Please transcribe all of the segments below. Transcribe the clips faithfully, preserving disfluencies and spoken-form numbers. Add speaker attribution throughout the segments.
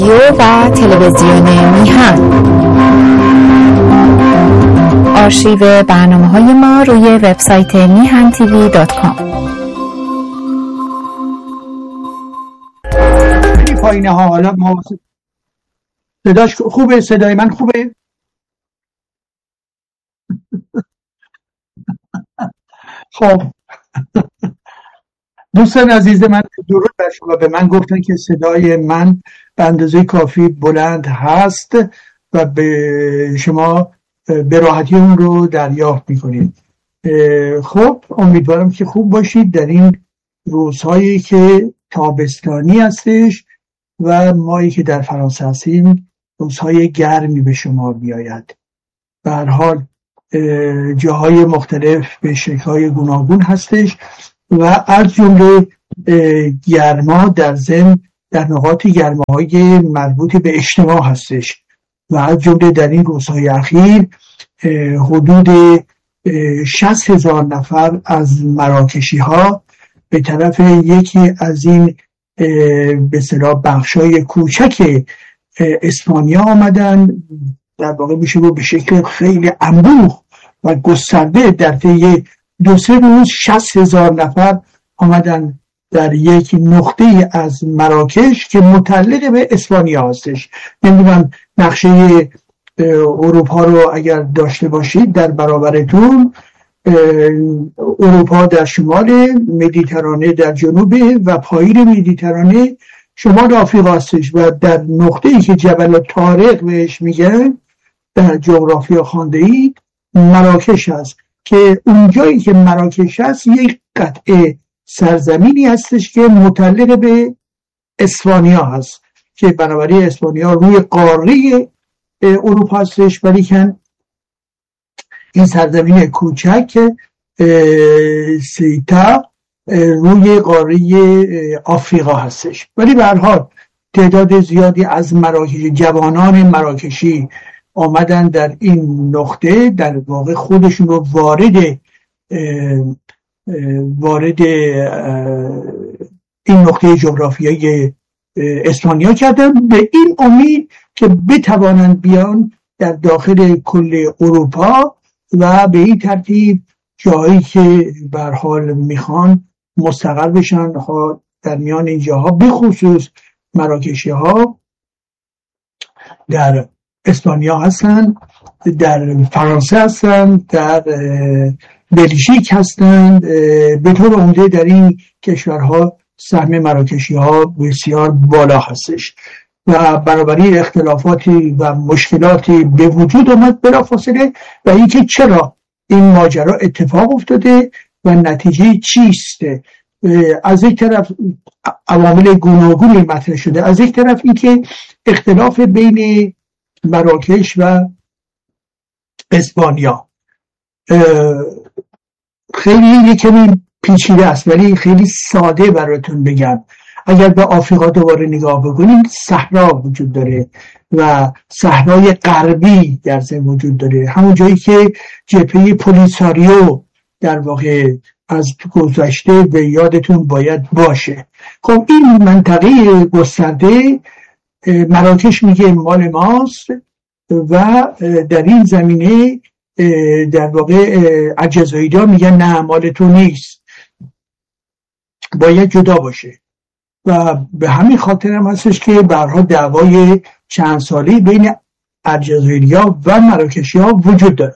Speaker 1: و تلویزیون میهن. آرشیو برنامه‌های ما روی وبسایت میهن تیوی دات کام.
Speaker 2: پایینه ها. حالا ما صداش خوبه؟ صدای من خوبه؟ خب دوستان عزیز من، درود بر شما. به من گفتن که صدای من به اندازه کافی بلند هست و به شما به راحتی اون رو دریافت میکنید. خب امیدوارم که خوب باشید در این روزهایی که تابستانی هستش و مایی که در فرانسه هستیم روزهای گرمی به شما بیاید. به هر حال جاهای مختلف به شکل‌های گوناگون هستش و از جمله گرما در ضمن در نقاط گرماهای مربوط به اجتماع هستش و از جمله در این روزهای اخیر حدود شصت هزار نفر از مراکشی ها به طرف یکی از این به اصطلاح بخشای کوچک اسپانیا آمدن. در واقع میشه گفت به شکل خیلی انبوه و گسترده در طی دو سه روز شصت هزار نفر آمدن در یک نقطه از مراکش که متعلق به اسپانیا هستش. نمیدونم نقشه اروپا رو اگر داشته باشید در برابرتون، اروپا در شمال، مدیترانه در جنوب و پایین مدیترانه شمال آفریقا هستش و در نقطه‌ای که جبل طارق بهش میگن در جغرافیا خوانده‌ای مراکش هست که اونجایی که مراکش هست یک قطعه سرزمینی هستش که متعلق به اسپانیا هست که بنابراین اسپانیا روی قاره اروپا هستش، ولی که این سرزمین کوچک سیتا روی قاره آفریقا هستش. ولی به هر حال تعداد زیادی از مراکشی جوانان مراکشی آمدن در این نقطه، در واقع خودشون رو وارد وارد این نقطه جغرافیایی اسپانیا کردن به این امید که بتوانند بیان در داخل کل اروپا و به این ترتیب جایی که به هر حال میخوان مستقر بشن. در میان این جاها به خصوص مراکشی ها در اسپانیا هستن، در فرانسه هستن، در بلژیک هستن. به طور عمده در این کشورها سهم مراکشی ها بسیار بالا هستش و بنابراین اختلافاتی و مشکلاتی به وجود آمد بلافاصله و اینکه چرا این ماجرا اتفاق افتاده و نتیجه چیست. از یک طرف عوامل گوناگونی مطرح شده، از یک طرف اینکه اختلاف بین مراکش و اسپانیا خیلی یکمی پیچیده است ولی خیلی ساده براتون بگم. اگر به آفریقا دوباره نگاه بکنید صحرا وجود داره و صحرای غربی در ضمن وجود داره، همون جایی که جبهه پولیساریو در واقع از گذشته به یادتون باید باشه. خب این منطقه گسترده مراکش میگه مال ماست و در این زمینه در واقع الجزایری‌ها میگن نه مال تو نیست، باید جدا باشه و به همین خاطر هم هستش که برها دعوای چند سالی بین الجزایری‌ها و مراکشی‌ها وجود داره.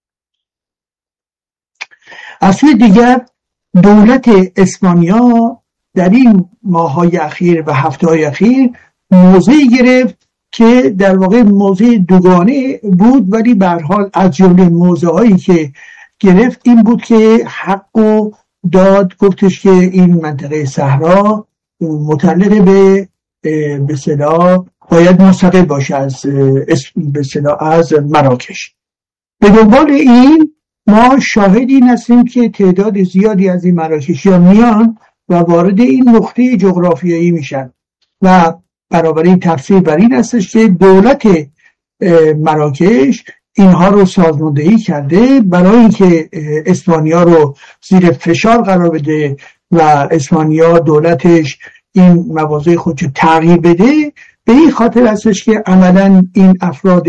Speaker 2: از سوی دیگر دولت اسپانیا در این ماه‌های اخیر و هفته‌های اخیر موضعی گرفت که در واقع موضع دوگانه بود، ولی به هر حال از جمله موضع‌هایی که گرفت این بود که حق و داد، گفتش که این منطقه صحرا متعلق به به اصطلاح باید مستقل باشه از به اصطلاح از مراکش. به دنبال این ما شاهدی هستیم که تعداد زیادی از این مراکشی‌ها میان و وارد این نقطه جغرافیایی میشن و برابر این تفسیر بر این هستش که دولت مراکش اینها رو سازماندهی کرده برای اینکه اسپانیا رو زیر فشار قرار بده و اسپانیا دولتش این مواضع خودش تغییر بده به این خاطر هستش که عملا این افراد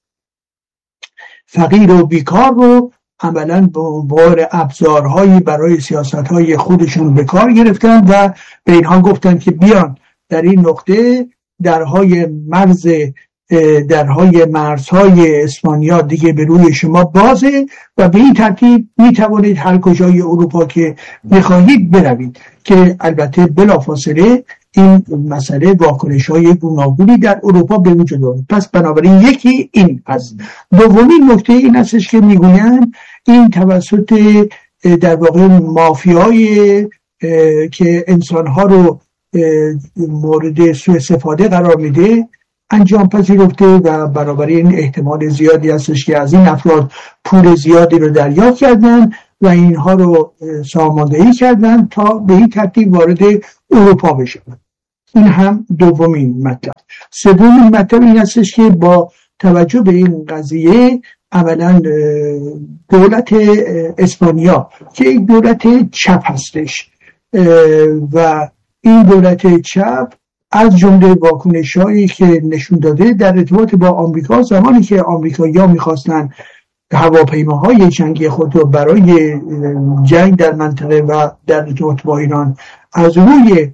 Speaker 2: فقیر و بیکار رو عملا با بار ابزارهایی برای سیاستهای خودشون به کار گرفتن و به اینها گفتن که بیان در این نقطه درهای مرز درهای مرزهای اسپانیا دیگه به روی شما بازه و به این ترتیب می توانید هر کجای اروپا که میخواهید بروید، که البته بلافاصله این مسئله واکنش‌های گوناگونی در اروپا به وجود آورد. پس بنابراین یکی این هست. دومین نکته این هستش که میگویند این توسط در واقع مافیای که انسانها رو مورد سوء استفاده قرار میده انجام پذیرفته و بنابراین احتمال زیادی هستش که از این افراد پول زیادی رو دریافت کردن و اینها رو ساماندهی کردن تا به این ترتیب وارد اروپا بشن. این هم دومین مطلب. سومین مطلب این هستش که با توجه به این قضیه اولا دولت اسپانیا که یک دولت چپ هستش و این دولت چپ از جمله واکنش‌هایی که نشون داده در ارتباط با آمریکا، زمانی که آمریکایی‌ها می‌خواستن هواپیماهای جنگی خود رو برای جنگ در منطقه و در ارتباط با ایران از روی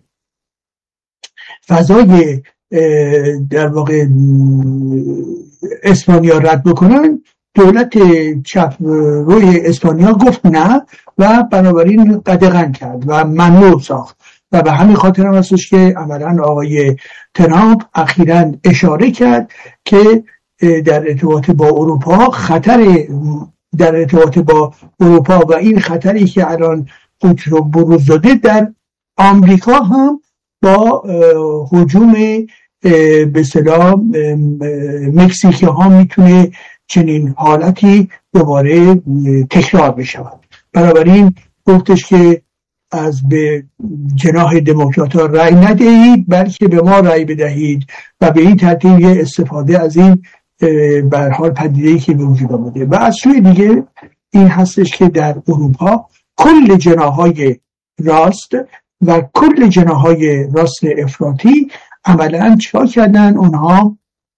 Speaker 2: فضای در واقع اسپانیا رد بکنن، دولت چپ روی اسپانیا گفت نه و بنابراین قدغن کرد و ممنوع ساخت و به همین خاطر هم هستش که عملاً آقای ترامپ اخیراً اشاره کرد که در ارتباط با اروپا خطر در ارتباط با اروپا و این خطری که الان بروز داده در آمریکا هم با هجوم به اصطلاح مکزیکی ها میتونه چنین حالتی دوباره تکرار بشود. بنابراین گفتش که از به جناح دموکرات ها رأی ندهید بلکه به ما رأی بدهید و به این ترتیب یه استفاده از این به هر حال پدیده‌ای که به وجود آمده. و از سوی دیگه این هستش که در اروپا کل جناح‌های راست و کل جناح‌های راست افراطی عملاً چیکار کردن؟ اونها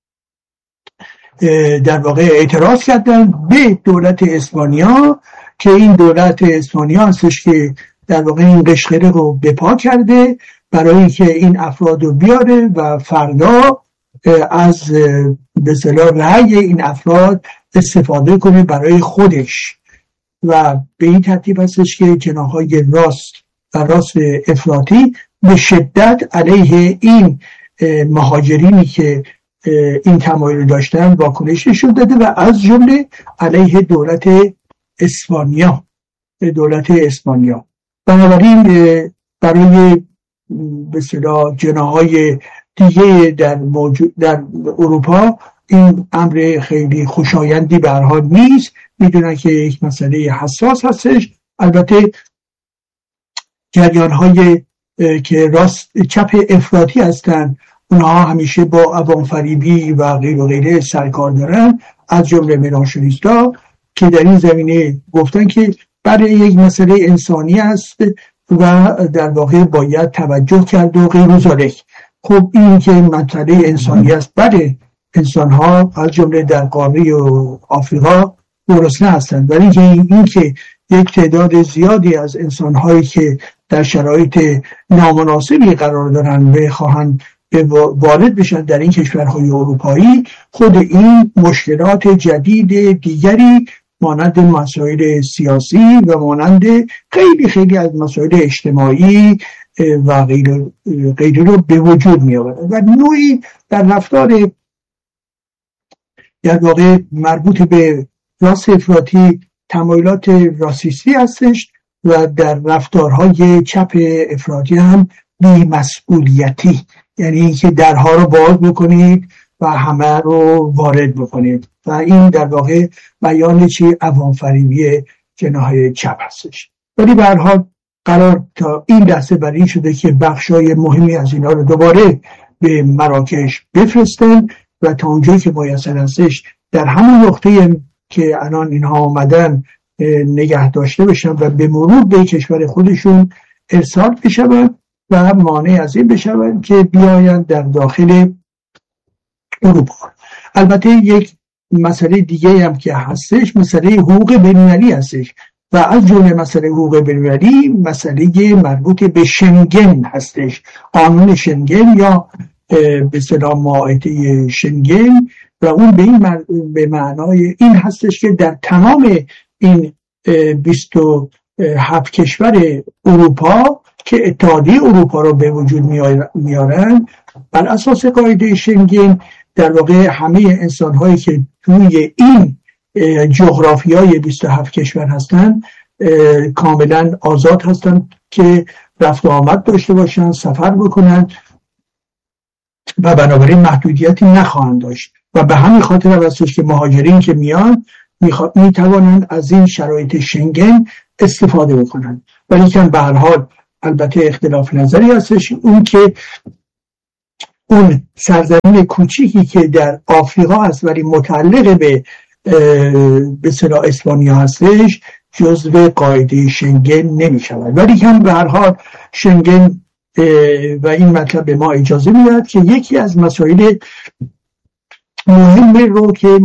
Speaker 2: در واقع اعتراض کردن به دولت اسپانیا که این دولت اسپانیا هستش که در واقع این قشقره رو بپا کرده برای اینکه این افراد رو بیاره و فردا از به اصطلاح رأی این افراد استفاده کنه برای خودش و به این ترتیب هستش که جناح‌های راست و راست افراطی به شدت علیه این مهاجرینی که این تمایل داشتن واکنش نشون داده و از جمله علیه دولت اسپانیا دولت اسپانیا. بنابراین برای به اصطلاح جناح‌های دیگه در موجود در اروپا این امر خیلی خوشایندی به هر حال نیست. میدونن که یک مسئله حساس هستش. البته جریان‌های که راست چپ افراطی هستن اونها همیشه با عوام فریبی و غیر و غیره سرکار دارن، از جمله میلانشونیستا که در این زمینه گفتن که برای یک مسئله انسانی است و در واقع باید توجه کرد و غیر و ذالک. خب این که مسئله انسانی است، برای انسان ها از جمله در قاره و آفریقا گرسنه هستند، ولی این که یک تعداد زیادی از انسان هایی که در شرایط نامناسبی قرار دارن و خواهند وارد بشن در این کشورهای اروپایی، خود این مشکلات جدید دیگری مانند مسائل سیاسی و مانند خیلی خیلی از مسائل اجتماعی و غیر غیره رو به وجود می آورد و نوعی در رفتار در واقع مربوط به راست افراطی تمایلات راسیستی هستش و در رفتارهای چپ افراطی هم بی‌مسئولیتی، یعنی اینکه درها رو باز بکنید و همه رو وارد بکنید و این در واقع بیان چی عوام فریبی جناح چپ هستش. ولی به هر حال قرار تا این دسته بر این شده که بخشای مهمی از اینا رو دوباره به مراکش بفرستن و تا اونجایی که میسر هستش در همون نقطه که الان اینها آمدن نگه داشته بشن و به مرور به کشور خودشون ارسال بشن و مانع از این بشن که بیاین در داخل اروپا. البته یک مسئله دیگه هم که هستش مسئله حقوق بین‌المللی هستش و از جمله مسئله حقوق بین‌المللی مسئله مربوط به شنگن هستش، قانون شنگن یا به اصطلاح معاهده شنگن، و اون به این به معنای این هستش که در تمام این بیست و هفت کشور اروپا که اتحادیه اروپا رو به وجود میارن، بر اساس قاعده شنگن در واقع همه انسان‌هایی که توی این جغرافیای بیست و هفت کشور هستن کاملا آزاد هستن که رفت و آمد داشته باشن، سفر بکنن و بنابراین محدودیتی نخواهند داشت و به همین خاطر هستش که مهاجرین که میان میتوانند از این شرایط شنگن استفاده بکنن. ولی که به هر حال البته اختلاف نظری هستش، اون که اون سرزمین کوچیکی که در آفریقا هست ولی متعلق به به اصطلاح اسپانیا هستش جزو قاعده شنگن نمی شود. ولی که به هر حال شنگن و این مطلب به ما اجازه میدهد که یکی از مسائل مهم رو که